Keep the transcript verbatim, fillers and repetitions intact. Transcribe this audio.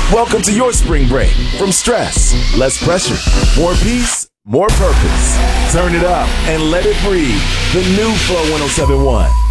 Welcome to your spring break. From stress, less pressure, more peace, more purpose. Turn it up and let it breathe. The new Flow one oh seven point one.